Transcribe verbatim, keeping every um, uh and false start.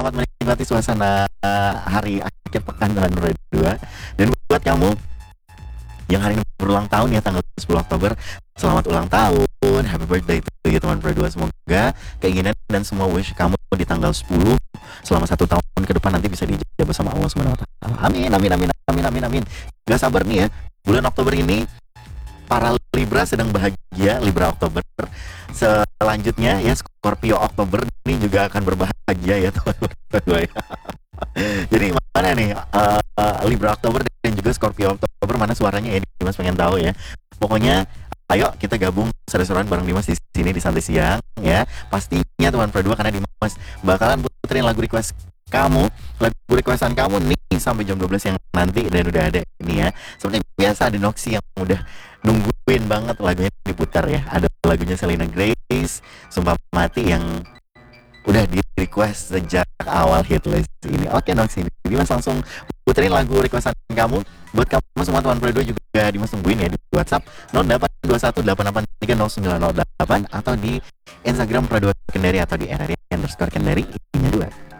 selamat menikmati suasana hari akhir pekan dengan Pro dua. Dan buat kamu yang hari ini berulang tahun ya, tanggal sepuluh Oktober, selamat ulang tahun, happy birthday to you teman Pro dua. Semoga keinginan dan semua wish kamu di tanggal sepuluh selama satu tahun ke depan nanti bisa dijabah sama Allah Subhanahu wa taala. Amin amin amin amin amin amin. Gak sabar nih ya, bulan Oktober ini para Libra sedang bahagia, Libra Oktober. Selanjutnya ya Scorpio Oktober ini juga akan berbahagia ya teman-teman berdua ya. Jadi mana nih uh, Libra Oktober dan juga Scorpio Oktober, mana suaranya ya? Dimas pengen tahu ya. Pokoknya ayo kita gabung seru-seruan bareng Dimas di sini di Santai Siang ya. Pastinya teman berdua, karena Dimas bakalan puterin lagu request kamu, lagu requestan kamu nih sampai jam dua belas yang nanti, dan udah ada ini ya. Seperti biasa ada Noxy yang udah nungguin banget lagunya diputar ya. Ada lagunya Selena Grace, Sumpah Mati, yang udah di request sejak awal hitlist ini. Oke Noxy, Dimas langsung puterin lagu requestan kamu. Buat kamu semua teman Pro dua juga Dimas tungguin ya di WhatsApp nol delapan dua satu delapan delapan tiga nol sembilan nol delapan atau di Instagram Pro dua Kendari atau di R R I underscore Kendari, ininya dua.